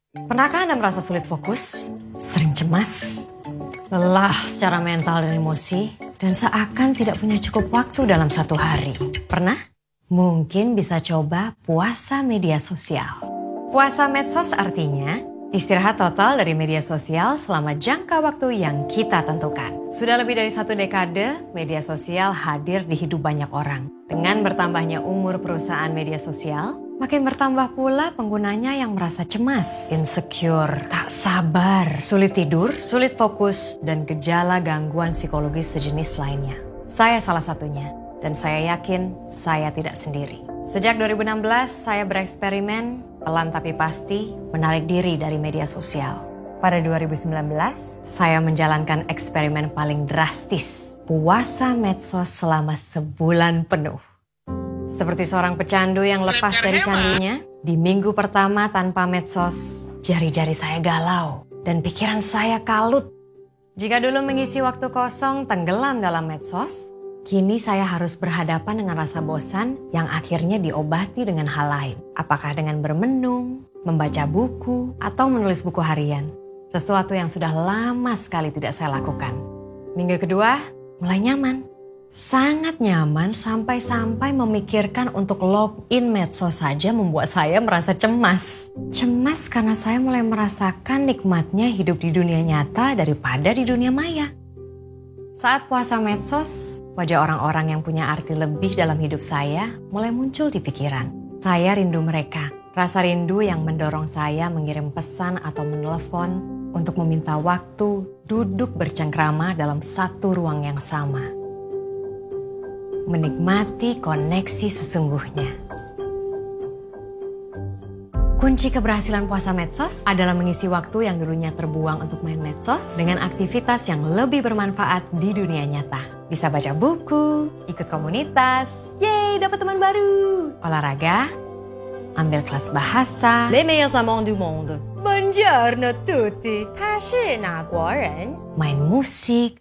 Pernahkah Anda merasa sulit fokus, sering cemas, lelah secara mental dan emosi, dan seakan tidak punya cukup waktu dalam satu hari? Pernah? Mungkin bisa coba puasa media sosial. Puasa medsos artinya istirahat total dari media sosial selama jangka waktu yang kita tentukan. Sudah lebih dari 1 dekade, media sosial hadir di hidup banyak orang. Dengan bertambahnya umur perusahaan media sosial, makin bertambah pula penggunanya yang merasa cemas, insecure, tak sabar, sulit tidur, sulit fokus, dan gejala gangguan psikologis sejenis lainnya. Saya salah satunya, dan saya yakin saya tidak sendiri. Sejak 2016, saya bereksperimen, pelan tapi pasti, menarik diri dari media sosial. Pada 2019, saya menjalankan eksperimen paling drastis, puasa medsos selama sebulan penuh. Seperti seorang pecandu yang lepas dari candunya, di minggu pertama tanpa medsos, jari-jari saya galau dan pikiran saya kalut. Jika dulu mengisi waktu kosong tenggelam dalam medsos, kini saya harus berhadapan dengan rasa bosan yang akhirnya diobati dengan hal lain. Apakah dengan bermenung, membaca buku, atau menulis buku harian. Sesuatu yang sudah lama sekali tidak saya lakukan. Minggu kedua, mulai nyaman. Sangat nyaman sampai-sampai memikirkan untuk login medsos saja membuat saya merasa cemas. Cemas karena saya mulai merasakan nikmatnya hidup di dunia nyata daripada di dunia maya. Saat puasa medsos, wajah orang-orang yang punya arti lebih dalam hidup saya mulai muncul di pikiran. Saya rindu mereka, rasa rindu yang mendorong saya mengirim pesan atau menelepon untuk meminta waktu duduk bercengkrama dalam satu ruang yang sama. Menikmati koneksi sesungguhnya. Kunci keberhasilan puasa medsos adalah mengisi waktu yang dulunya terbuang untuk main medsos dengan aktivitas yang lebih bermanfaat di dunia nyata. Bisa baca buku, ikut komunitas, yeay dapat teman baru, olahraga, ambil kelas bahasa, les meilleurs amants du monde, buongiorno tutti, 他是哪国人, main musik,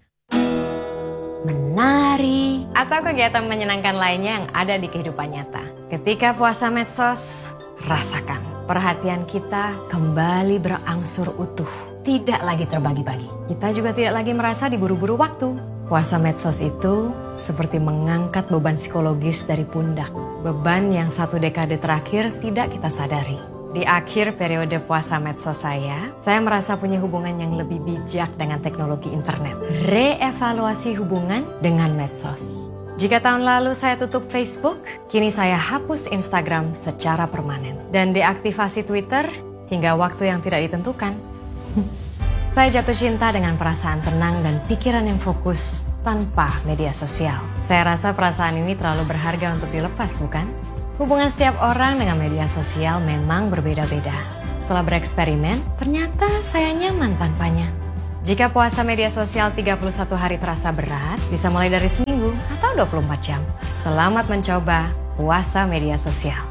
menari, atau kegiatan menyenangkan lainnya yang ada di kehidupan nyata. Ketika puasa medsos, rasakan perhatian kita kembali berangsur utuh, tidak lagi terbagi-bagi. Kita juga tidak lagi merasa diburu-buru waktu. Puasa medsos itu seperti mengangkat beban psikologis dari pundak. Beban yang 1 dekade terakhir tidak kita sadari. Di akhir periode puasa medsos saya merasa punya hubungan yang lebih bijak dengan teknologi internet. Reevaluasi hubungan dengan medsos. Jika tahun lalu saya tutup Facebook, kini saya hapus Instagram secara permanen. Dan deaktivasi Twitter hingga waktu yang tidak ditentukan. Saya jatuh cinta dengan perasaan tenang dan pikiran yang fokus tanpa media sosial. Saya rasa perasaan ini terlalu berharga untuk dilepas, bukan? Hubungan setiap orang dengan media sosial memang berbeda-beda. Setelah bereksperimen, ternyata saya nyaman tanpanya. Jika puasa media sosial 31 hari terasa berat, bisa mulai dari seminggu atau 24 jam. Selamat mencoba puasa media sosial.